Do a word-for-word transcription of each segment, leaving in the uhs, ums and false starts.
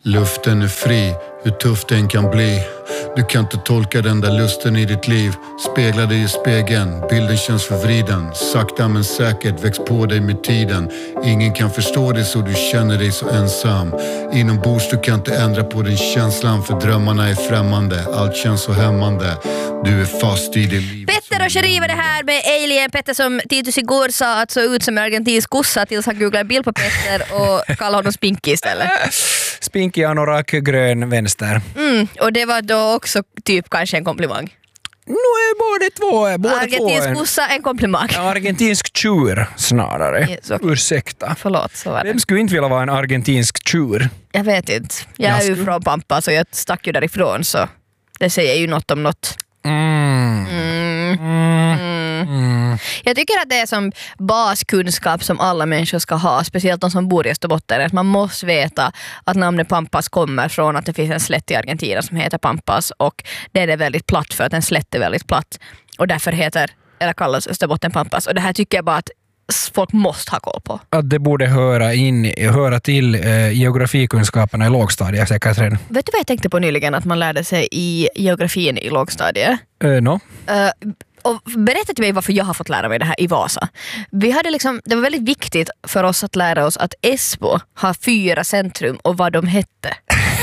Luften är fri, hur tuff den kan bli. Du kan inte tolka den där lusten i ditt liv. Spegla dig i spegeln, bilden känns förvriden. Sakta men säkert väx på dig med tiden. Ingen kan förstå dig så du känner dig så ensam. Inombords du kan inte ändra på din känslan. För drömmarna är främmande, allt känns så hämmande. Du är fast i det livet. Petter och Sheriva det här med Alien. Petter som Titus igår sa att så ut som en argentinsk kossa tills han googlade en bild på Petter och kallade honom Spinky istället. Spinky anorak, grön vänster. Mm, och det var då också typ kanske en komplimang. Nu är båda två. Båda argentinsk två kossa, en komplimang. en argentinsk tjur snarare. Yes, okay. Ursäkta. Förlåt, så var det. Vem skulle inte vilja vara en argentinsk tjur? Jag vet inte. Jag är Jag ju skulle- från Pampa så jag stack ju därifrån så det säger ju något om något. Mm. Mm. Mm. Mm. Jag tycker att det är som baskunskap som alla människor ska ha, speciellt de som bor i Österbotten, att man måste veta att namnet Pampas kommer från att det finns en slätt i Argentina som heter Pampas och det är det väldigt platt för att en slätt är väldigt platt och därför heter, eller kallas Österbotten Pampas och det här tycker jag bara att folk måste ha koll på. Att det borde höra, in, höra till eh, geografikunskaperna i lågstadiet säkert redan. Vet du vad jag tänkte på nyligen att man lärde sig i geografin i lågstadiet? Eh, no? Uh, och berätta till mig varför jag har fått lära mig det här i Vasa. Vi hade liksom, det var väldigt viktigt för oss att lära oss att Esbo har fyra centrum och vad de hette.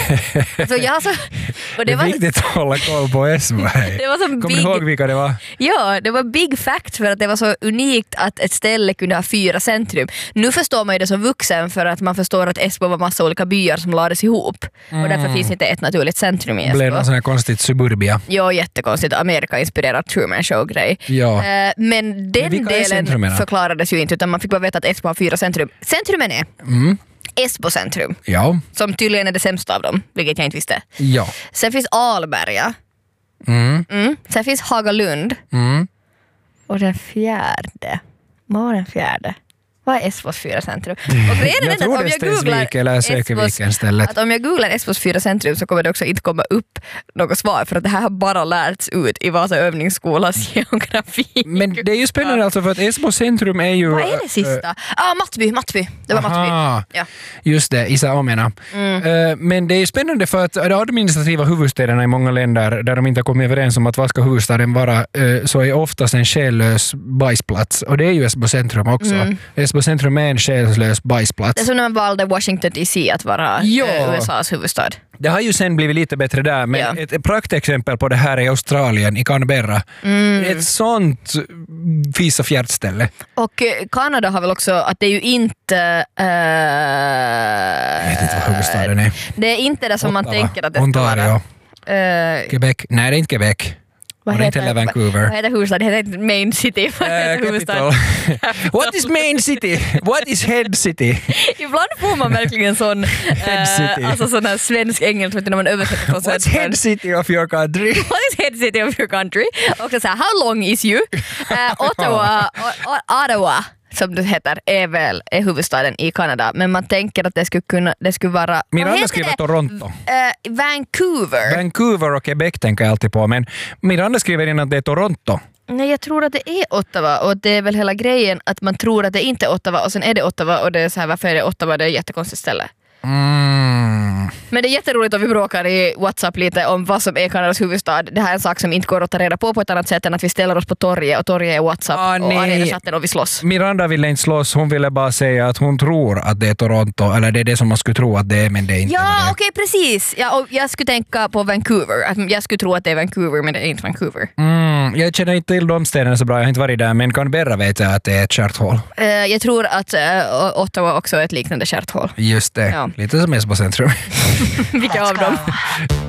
Så jag så, och Det det är var, viktigt att hålla koll på Esbo. det var som Kommer du ihåg big, vilka det var? ja, det var big fact för att det var så unikt att ett ställe kunde ha fyra centrum. Nu förstår man ju det som vuxen för att man förstår att Esbo var massa olika byar som lades ihop Mm. och därför finns inte ett naturligt centrum i Det blev Esbo. någon sån här konstigt suburbia. Ja, jättekonstigt. Amerika-inspirerad Truman Show-grej. Ja. Eh, men den vilka är delen centrumen då? förklarades ju inte utan man fick bara veta att Esbo har fyra centrum. Centrumen är Mm. Esbo centrum, Ja. som tydligen är det sämsta av dem, vilket jag inte visste. Ja. Sen finns Alberga. Mm. Mm. Sen finns Hagalund. Mm. Och den fjärde. Vad var den fjärde? Vad är Esbos fyra centrum? Och grejen är Jag den tror att om det är jag googlar Stensvik eller Sökeviken stället. att om jag googlar Esbos fyra centrum så kommer det också inte komma upp något svar för att det här har bara lärts ut i Vasa övningsskolas geografi. Men det är ju spännande alltså för att Esbo centrum är ju... Vad är det sista? Ah, Mattby, Mattby. Det var Aha. Mattby. Ja. Just det, Isa Omena. Mm. Uh, men det är ju spännande för att de administrativa huvudstäderna i många länder där de inte har kommit överens om att vad ska huvudstaden vara uh, så är oftast en själlös bajsplats. Och det är ju Esbo centrum också. Mm. Esbo centrum är en själlös bajsplats. Det är som när man valde Washington D C att vara Ja. eh, U S A:s huvudstad. Det har ju sen blivit lite bättre där, men Ja. ett, ett praktexempel på det här är Australien, i Canberra. Mm. Ett sånt fis och fjärtställe. Och eh, Kanada har väl också att det är ju inte... Uh, Jag vet inte vad huvudstaden är. Det är inte det som man Ottawa, tänker att det ska Ontario, vara. Uh, Quebec. Nej, det är inte Quebec. Vad Och det är inte heter- heller Vancouver. Vad heter huvudstaden? Det heter inte Main City. Vad heter Uh, huvudstaden? capital. What is main city? What is head city? Ibland får man verkligen sån Head city. uh, alltså sån här svensk engelska när man översätter från What's svenska. head city of your country? What is head city of your country? Och så här, how long is you? Uh, Ottawa, o- o- Ottawa som det heter, är väl är huvudstaden i Kanada. Men man tänker att det skulle kunna, det skulle vara... Miranda vad heter skriver det? Toronto. Uh, Vancouver. Vancouver och Quebec tänker jag alltid på, men Miranda skriver in att det är Toronto. Nej, jag tror att det är Ottawa och det är väl hela grejen att man tror att det inte är Ottawa och sen är det Ottawa och det är så här, varför är det Ottawa? Det är ett jättekonstigt ställe. Mm. Men det är jätteroligt om vi bråkar i WhatsApp lite om vad som är Kanadas huvudstad. Det här är en sak som inte går att ta reda på på ett annat sätt än att vi ställer oss på torget och torget är WhatsApp Ah, och nej. arenachatten och vi slåss. Miranda ville inte slåss, hon ville bara säga att hon tror att det är Toronto, eller det är det som man skulle tro att det är, men det är inte Ja, det. okej, precis. Ja, och jag skulle tänka på Vancouver. Att jag skulle tro att det är Vancouver, men det är inte Vancouver. Mm, jag känner inte till de städerna så bra, jag har inte varit där, men Canberra vet jag att det är ett kärt hål. Uh, jag tror att uh, Ottawa också är ett liknande kärt hål. Just det, Ja. lite som Esbo centrum. Vilka av dem?